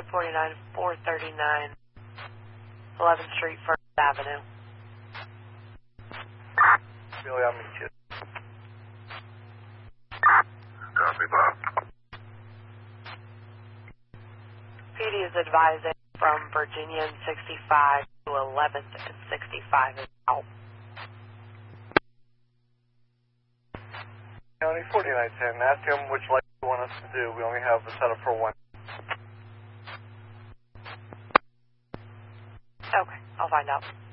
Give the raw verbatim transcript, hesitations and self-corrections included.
forty-nine, four thirty-nine, eleventh Street, First Avenue. Billy, I'll meet you. Copy, Bob. P D is advising from Virginia and sixty-five to eleventh and sixty-five is out. County forty-nine ten, ask him which light you want us to do. We only have a setup for one. Okay, I'll find out.